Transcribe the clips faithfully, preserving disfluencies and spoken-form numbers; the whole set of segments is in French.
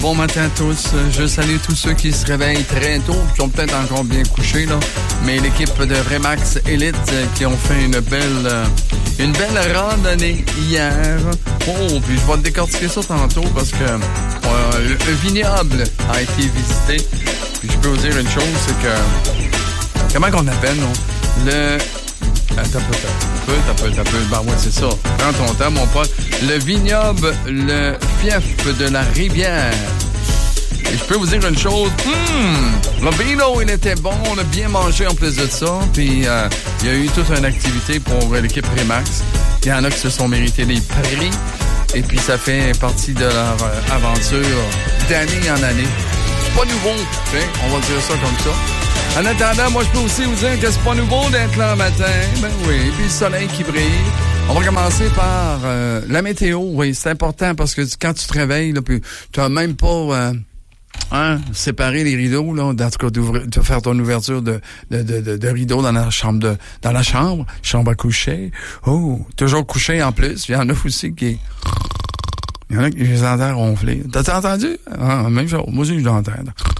Bon matin à tous. Je salue tous ceux qui se réveillent très tôt, qui sont peut-être encore bien couchés, là. Mais l'équipe de Remax Elite qui ont fait une belle, une belle randonnée hier. Oh, puis je vais te décortiquer ça tantôt parce que euh, le, le vignoble a été visité. Puis je peux vous dire une chose, c'est que comment qu'on appelle, non? Le Attends un peu, t'as peu, t'as peu, t'as peu. Ben ouais, c'est ça. Prends ton temps, mon pote. Le vignoble, le fief de la Rivière. Et je peux vous dire une chose. Hum, le vino, il était bon. On a bien mangé en plus de ça. Puis, euh, il y a eu toute une activité pour l'équipe Remax. Il y en a qui se sont mérités des prix. Et puis, ça fait partie de leur euh, aventure d'année en année. C'est pas nouveau, tu sais. On va dire ça comme ça. En attendant, moi, je peux aussi vous dire que c'est pas nouveau d'être là le matin. Ben oui, puis le soleil qui brille. On va commencer par euh, la météo. Oui, c'est important parce que quand tu te réveilles, là, puis tu n'as même pas euh, hein, séparé les rideaux, là, en tout cas, de faire ton ouverture de, de, de, de, de rideaux dans la chambre de dans la chambre, chambre à coucher. Oh, toujours couché en plus. Il y en a aussi qui... Il y en a qui les entendent ronfler. T'as-tu entendu? Ah, même chose. Moi aussi, je l'entends.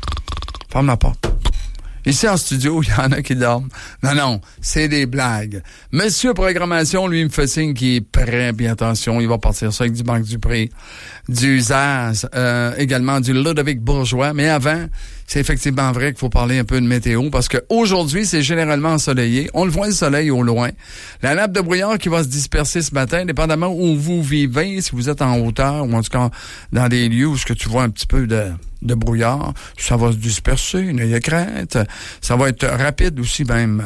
Ferme la porte. Ici, en studio, il y en a qui dorment. Non, non, c'est des blagues. Monsieur Programmation, lui, me fait signe qu'il est prêt. Bien attention, il va partir ça avec du Banque Dupré, du Zaz, euh, également du Ludovic Bourgeois. Mais avant, c'est effectivement vrai qu'il faut parler un peu de météo parce que aujourd'hui, c'est généralement ensoleillé. On le voit le soleil au loin. La nappe de brouillard qui va se disperser ce matin, dépendamment où vous vivez, si vous êtes en hauteur ou en tout cas dans des lieux où ce que tu vois un petit peu de... de brouillard, ça va se disperser, n'ayez crainte. Ça va être rapide aussi, même.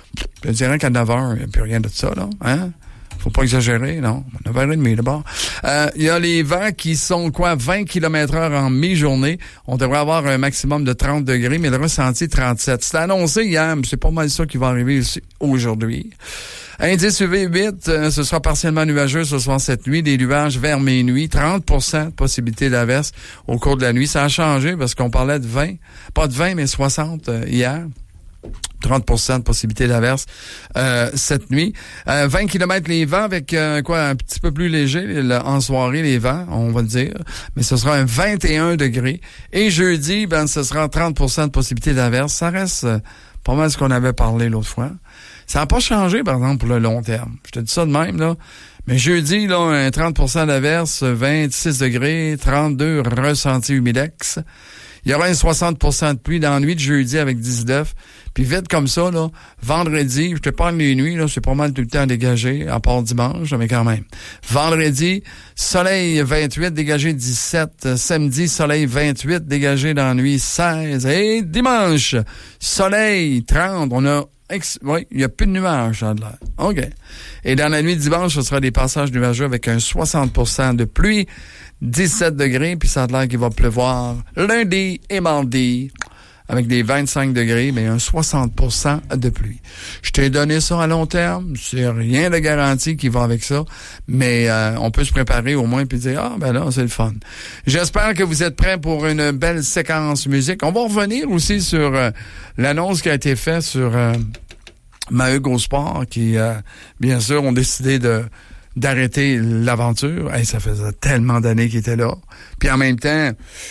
Je dirais qu'à neuf heures, il n'y a plus rien de ça, là. Hein? Faut pas exagérer, non. neuf heures trente d'abord. Euh, il y a les vents qui sont, quoi, vingt kilomètres heure en mi-journée. On devrait avoir un maximum de trente degrés, mais le ressenti trente-sept. C'était annoncé hier, mais c'est pas mal ça qui va arriver aussi aujourd'hui. Indice U V huit, euh, ce sera partiellement nuageux ce soir cette nuit. Des nuages vers minuit. trente pour cent de possibilité d'averse au cours de la nuit. Ça a changé parce qu'on parlait de vingt. Pas de vingt, mais soixante euh, hier. trente pour cent de possibilité d'averse euh, cette nuit. Euh, vingt kilomètres les vents avec euh, quoi un petit peu plus léger le, en soirée les vents, on va le dire. Mais ce sera un vingt et un degrés. Et jeudi, ben ce sera trente pour cent de possibilité d'averse. Ça reste euh, pas mal ce qu'on avait parlé l'autre fois. Ça n'a pas changé, par exemple, pour le long terme. Je te dis ça de même, là. Mais jeudi, là, un trente pour cent d'averse, vingt-six degrés, trente-deux ressenti humidex. Il y aura un soixante pour cent de pluie dans la nuit de jeudi avec dix-neuf. Puis vite comme ça, là, vendredi, je te parle les nuits, là, c'est pas mal tout le temps dégagé, à part dimanche, mais quand même. Vendredi, soleil vingt-huit, dégagé dix-sept. Samedi, soleil vingt-huit, dégagé dans la nuit seize. Et dimanche, soleil trente. On a Ex- oui, il n'y a plus de nuages dans l'air. OK. Et dans la nuit de dimanche, ce sera des passages nuageux avec un soixante pour cent de pluie, dix-sept degrés, puis ça a l'air qu'il va pleuvoir lundi et mardi avec des vingt-cinq degrés, mais un soixante pour cent de pluie. Je t'ai donné ça à long terme, c'est rien de garanti qui va avec ça, mais euh, on peut se préparer au moins puis dire « Ah, ben là, c'est le fun ». J'espère que vous êtes prêts pour une belle séquence musique. On va revenir aussi sur euh, l'annonce qui a été faite sur euh, Maheu Go Sport, qui, euh, bien sûr, ont décidé de d'arrêter l'aventure. Hey, ça faisait tellement d'années qu'ils étaient là. Puis en même temps...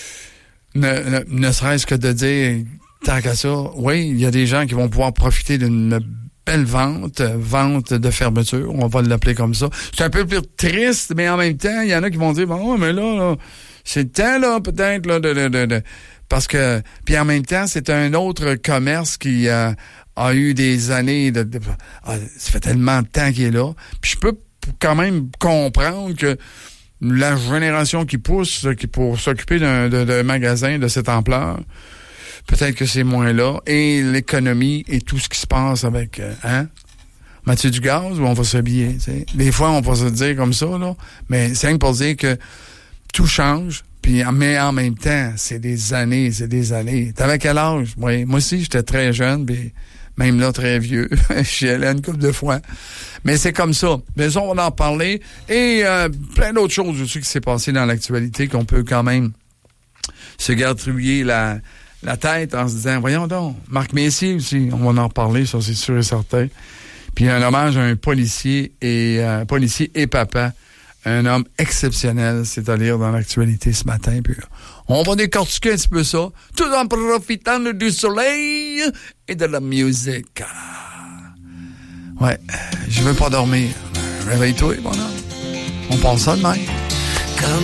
Ne, ne, ne serait-ce que de dire, tant qu'à ça, oui, il y a des gens qui vont pouvoir profiter d'une belle vente, vente de fermeture, on va l'appeler comme ça. C'est un peu plus triste, mais en même temps, il y en a qui vont dire, bon, mais là, là c'est le temps, là, peut-être, là, de, de, de, de parce que, puis en même temps, c'est un autre commerce qui euh, a eu des années de, de ah, ça fait tellement de temps qu'il est là. Puis je peux quand même comprendre que la génération qui pousse, qui pour s'occuper d'un, d'un, d'un magasin de cette ampleur, peut-être que c'est moins là. Et l'économie et tout ce qui se passe avec, euh, hein? Mathieu du gaz, où on va s'habiller, tu sais. Des fois, on va se dire comme ça, là. Mais c'est rien pour dire que tout change. Puis, mais en même temps, c'est des années, c'est des années. T'avais quel âge? Oui, moi aussi, j'étais très jeune, puis même là, très vieux. J'y allais une couple de fois. Mais c'est comme ça. Mais ça, on va en parler. Et euh, plein d'autres choses aussi qui s'est passé dans l'actualité qu'on peut quand même se garder la, la tête en se disant, voyons donc, Marc Messier aussi, on va en parler, ça c'est sûr et certain. Puis un hommage à un policier et euh, policier et papa Un homme exceptionnel, c'est à lire dans l'actualité ce matin. Puis on va décortiquer un petit peu ça, tout en profitant du soleil et de la musique. Ouais, je veux pas dormir. Réveille-toi, mon homme. On pense ça de même. Comme